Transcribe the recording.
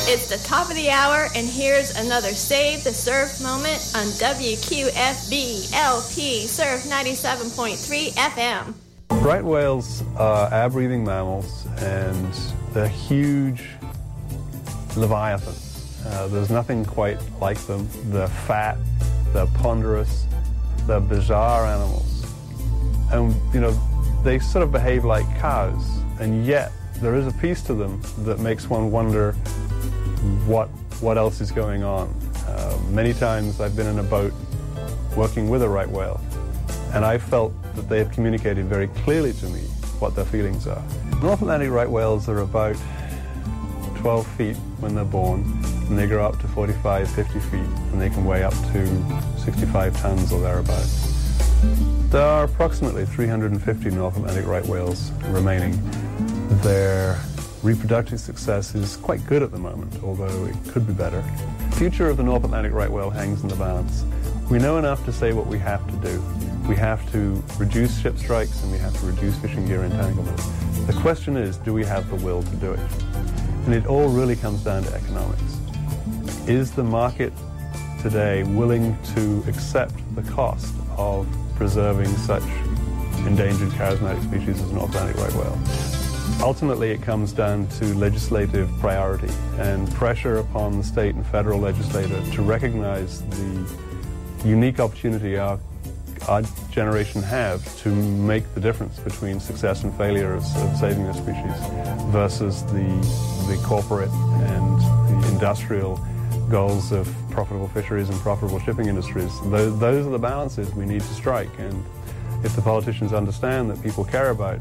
It's the top of the hour, and here's another Save the Surf moment on WQFB LP Surf 97.3 FM. Right whales are air-breathing mammals, and they're huge leviathans. There's nothing quite like them. They're fat, they're ponderous, they're bizarre animals. And, you know, they sort of behave like cows, and yet there is a piece to them that makes one wonder what else is going on. Many times I've been in a boat working with a right whale, and I felt that they have communicated very clearly to me what their feelings are. North Atlantic right whales are about 12 feet when they're born, and they grow up to 45, 50 feet, and they can weigh up to 65 tons or thereabouts. There are approximately 350 North Atlantic right whales remaining. Their reproductive success is quite good at the moment, although it could be better. The future of the North Atlantic right whale hangs in the balance. We know enough to say what we have to do. We have to reduce ship strikes, and we have to reduce fishing gear entanglement. The question is, do we have the will to do it? And it all really comes down to economics. Is the market today willing to accept the cost of preserving such endangered charismatic species as North Atlantic right whale? Ultimately, it comes down to legislative priority and pressure upon the state and federal legislator to recognize the unique opportunity our generation have to make the difference between success and failure of saving this species versus the corporate and the industrial goals of profitable fisheries and profitable shipping industries. Those are the balances we need to strike, and if the politicians understand that people care about